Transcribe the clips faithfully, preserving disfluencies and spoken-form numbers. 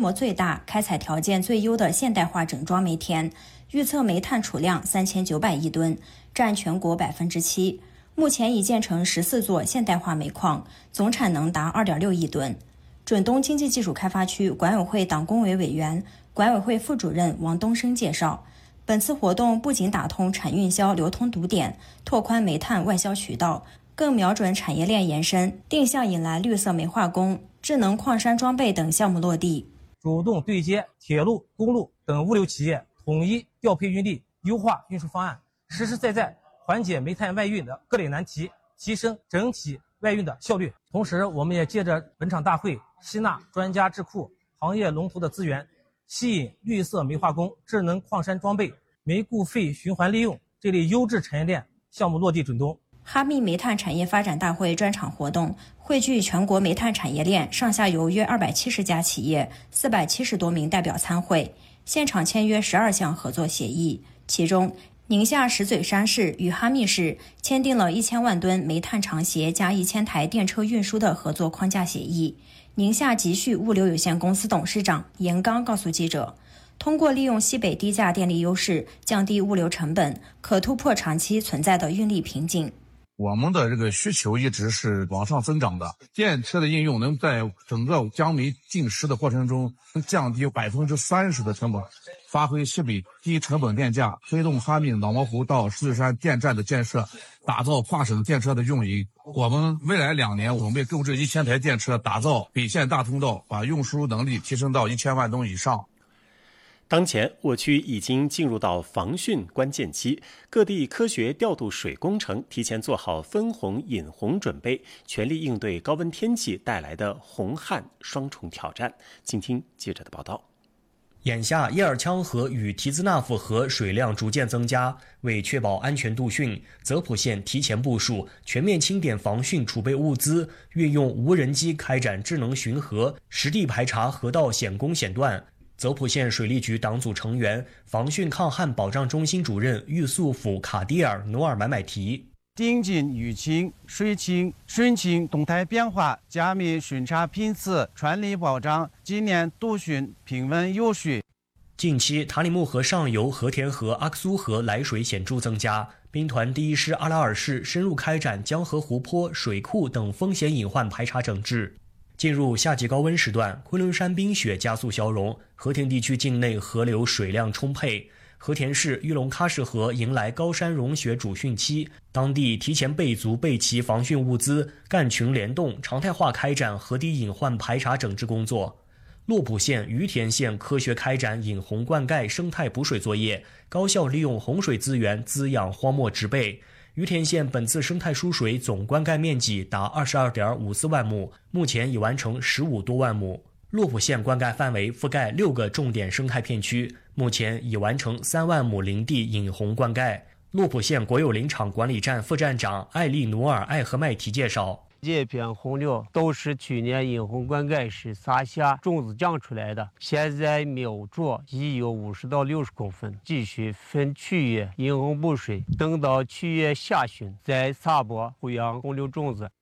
模最大、开采条件最优的现代化整装煤田，预测煤炭储量三千九百亿吨，占全国百分之七。目前已建成十四座现代化煤矿，总产能达二点六亿吨。准东经济技术开发区管委会党工委委员、管委会副主任王东升介绍，本次活动不仅打通产运销流通堵点，拓宽煤炭外销渠道，更瞄准产业链延伸，定向引来绿色煤化工、智能矿山装备等项目落地， 主动对接铁路、公路等物流企业，统一调配运力，优化运输方案，实实在在缓解煤炭外运的各类难题，提升整体外运的效率。同时，我们也借着本场大会，吸纳专家智库、行业龙头的资源，吸引绿色煤化工、智能矿山装备、煤固废循环利用这类优质产业链项目落地准东。 哈密煤炭产业发展大会专场活动汇聚全国煤炭产业链上下游约二百七十家企业，四百七十多名代表参会，现场签约十二项合作协议。其中，宁夏石嘴山市与哈密市签订了一千万吨煤炭长协加一千台电车运输的合作框架协议。宁夏吉旭物流有限公司董事长严刚告诉记者，通过利用西北低价电力优势，降低物流成本，可突破长期存在的运力瓶颈。 我们的这个需求一直是往上增长的，电车的应用能在整个将煤进湿的过程中降低百分之三十的成本，发挥西北低成本电价，推动哈密脑毛湖到石嘴山电站的建设，打造跨省电车的运营。我们未来两年，我们也购置一千台电车，打造北线大通道，把运输能力提升到一千万吨以上。 当前，我区已经进入到防汛关键期，各地科学调度水工程提前做好分洪引洪准备，全力应对高温天气带来的洪旱双重挑战。请听记者的报道。 眼下，叶尔羌河与提兹纳夫河水量逐渐增加，为确保安全度汛，泽普县提前部署，全面清点防汛储备物资，运用无人机开展智能巡河，实地排查河道险工险段。泽普县水利局党组成员、防汛抗旱保障中心主任玉素府卡迪尔努尔买买提， 盯紧雨情、水情、汛情动态变化，加密巡查频次，全力保障今年度汛平稳有序。 近期，塔里木河上游和田河、阿克苏河来水显著增加，兵团第一师阿拉尔市深入开展江河湖泊、水库等风险隐患排查整治。进入夏季高温时段，昆仑山冰雪加速消融，和田地区境内河流水量充沛。和田市玉龙喀什河迎来高山融雪主汛期，当地提前备足备齐防汛物资，干群联动，常态化开展河堤隐患排查整治工作。洛浦县、于田县科学开展引洪灌溉生态补水作业，高效利用洪水资源滋养荒漠植被。于田县本次生态输水总灌溉面积达 二十二点五四万亩，目前已完成十五多万亩。洛浦县灌溉范围覆盖六个重点生态片区，目前已完成三万亩林地引洪灌溉。洛浦县国有林场管理站副站长艾利努尔艾和麦提介绍， 这片洪料都是去年引洪灌溉时撒下种子长出来的，现在苗垛已有五十到六十公分，继续分区域引洪补水，等到区域下旬再撒播培养洪流种子。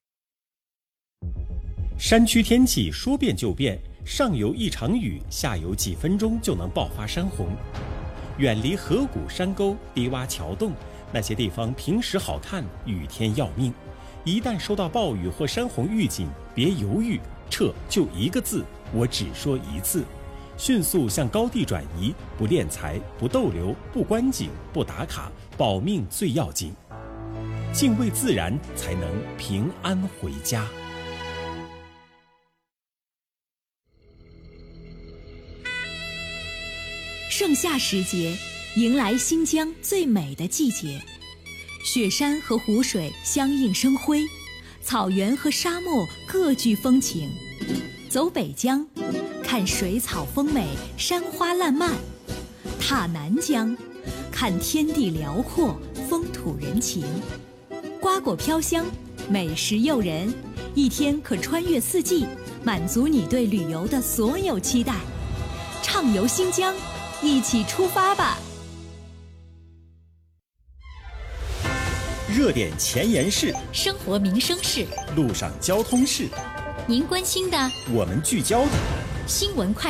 山区天气说变就变，上游一场雨，下游几分钟就能爆发山洪。远离河谷、山沟、低洼桥洞，那些地方平时好看，雨天要命。一旦收到暴雨或山洪预警，别犹豫，撤，就一个字，我只说一次。迅速向高地转移，不敛财，不逗留，不观景，不打卡，保命最要紧。敬畏自然，才能平安回家。 盛夏时节，迎来新疆最美的季节。雪山和湖水相映生辉，草原和沙漠各具风情。走北疆，看水草丰美，山花烂漫；踏南疆，看天地辽阔，风土人情。瓜果飘香，美食诱人，一天可穿越四季，满足你对旅游的所有期待。畅游新疆，一起出发吧！ 热点前沿事， 生活民生事， 路上交通事， 您关心的， 我们聚焦的新闻快